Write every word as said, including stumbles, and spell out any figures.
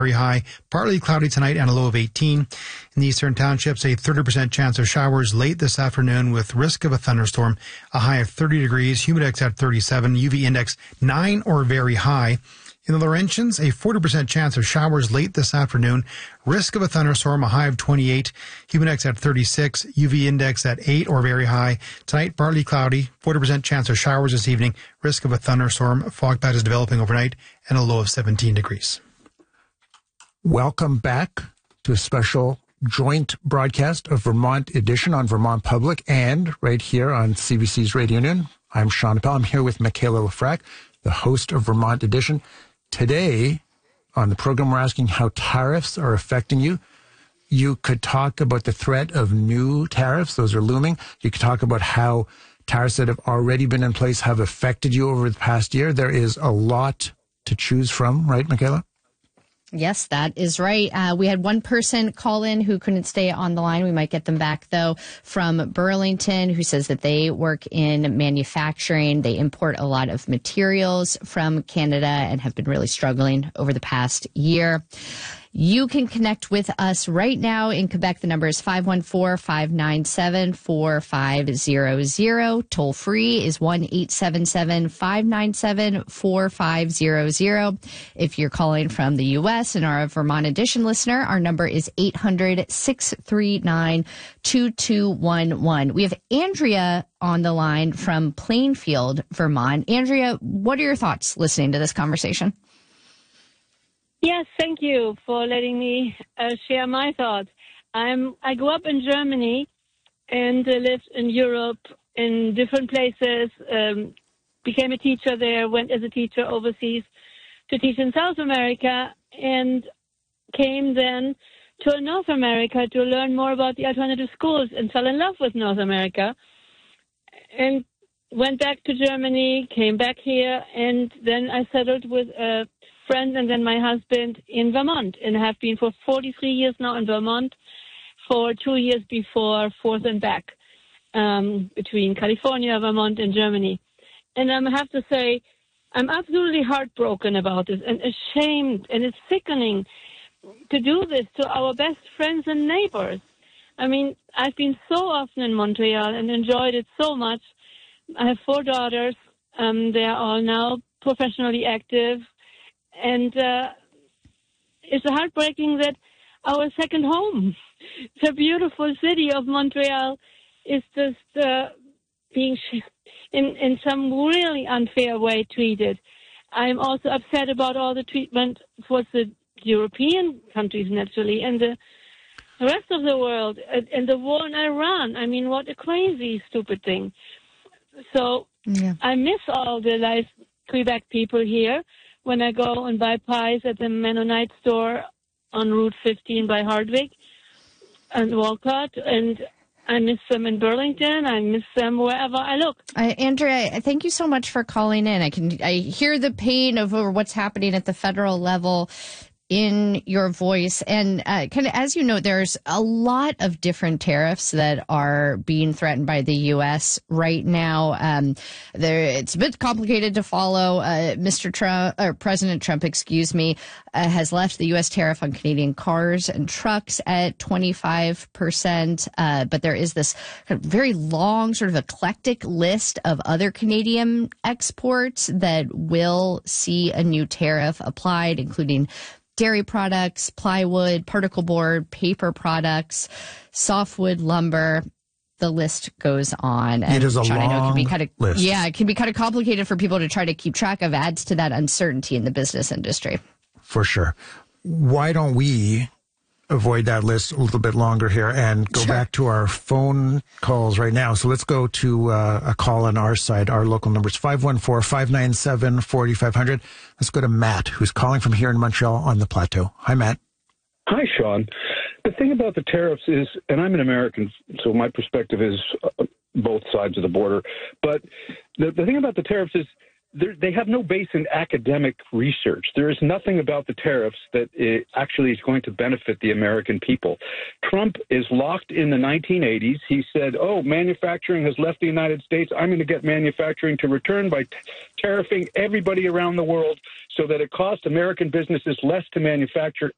very high, partly cloudy tonight and a low of eighteen. In the eastern townships, a thirty percent chance of showers late this afternoon with risk of a thunderstorm, a high of thirty degrees, humidex at thirty-seven, U V index nine or very high. In the Laurentians, a forty percent chance of showers late this afternoon, risk of a thunderstorm, a high of twenty-eight, humidex at thirty-six, U V index at eight or very high. Tonight, partly cloudy, forty percent chance of showers this evening, risk of a thunderstorm, fog patterns developing overnight, and a low of seventeen degrees. Welcome back to a special joint broadcast of Vermont Edition on Vermont Public and right here on C B C's Radio Noon. I'm Sean Appel. I'm here with Michaela Lefrak, the host of Vermont Edition. Today, on the program, we're asking how tariffs are affecting you. You could talk about the threat of new tariffs. Those are looming. You could talk about how tariffs that have already been in place have affected you over the past year. There is a lot to choose from, right, Michaela? Yes, that is right. Uh, we had one person call in who couldn't stay on the line. We might get them back, though, from Burlington, who says that they work in manufacturing. They import a lot of materials from Canada and have been really struggling over the past year. You can connect with us right now in Quebec. The number is five one four, five nine seven, four five zero zero. Toll free is one eight seven seven, five nine seven, four five zero zero. If you're calling from the U S and are a Vermont Edition listener, our number is eight hundred, six three nine, two two one one. We have Andrea on the line from Plainfield, Vermont. Andrea, what are your thoughts listening to this conversation? Yes, thank you for letting me uh, share my thoughts. I'm, I grew up in Germany and uh, lived in Europe in different places, um, became a teacher there, went as a teacher overseas to teach in South America, and came then to North America to learn more about the alternative schools and fell in love with North America. And went back to Germany, came back here, and then I settled with a friend and then my husband in Vermont, and have been for forty-three years now in Vermont, for two years before forth and back um, between California, Vermont, and Germany. And I have to say, I'm absolutely heartbroken about this and ashamed, and it's sickening to do this to our best friends and neighbors. I mean, I've been so often in Montreal and enjoyed it so much. I have four daughters. Um, they are all now professionally active. And uh, it's heartbreaking that our second home, the beautiful city of Montreal, is just uh, being in, in some really unfair way treated. I'm also upset about all the treatment for the European countries, naturally, and the rest of the world, and the war in Iran. I mean, what a crazy, stupid thing. So yeah. I miss all the nice Quebec people here when I go and buy pies at the Mennonite store on Route fifteen by Hardwick and Walcott, and I miss them in Burlington. I miss them wherever I look. Uh, Andrea, thank you so much for calling in. I can I hear the pain of over what's happening at the federal level in your voice. And uh, kind of, as you know, there's a lot of different tariffs that are being threatened by the U S right now. Um, there, it's a bit complicated to follow. Uh, Mister Trump, or President Trump, excuse me, uh, has left the U S tariff on Canadian cars and trucks at twenty-five percent. Uh, but there is this kind of very long, sort of eclectic list of other Canadian exports that will see a new tariff applied, including dairy products, plywood, particle board, paper products, softwood lumber. The list goes on. And it is a Sean, long I know it can be kind of, list. Yeah, it can be kind of complicated for people to try to keep track of. Adds to that uncertainty in the business industry. For sure. Why don't we avoid that list a little bit longer here and go Sure. back to our phone calls right now. So let's go to uh, a call on our side. Our local number is five one four, five nine seven, four five zero zero. Let's go to Matt, who's calling from here in Montreal on the Plateau. Hi, Matt. Hi, Sean. The thing about the tariffs is, and I'm an American, so my perspective is uh, both sides of the border, but the, the thing about the tariffs is they have no base in academic research. There is nothing about the tariffs that it actually is going to benefit the American people. Trump is locked in the nineteen eighties. He said, oh, manufacturing has left the United States. I'm going to get manufacturing to return by t- tariffing everybody around the world so that it costs American businesses less to manufacture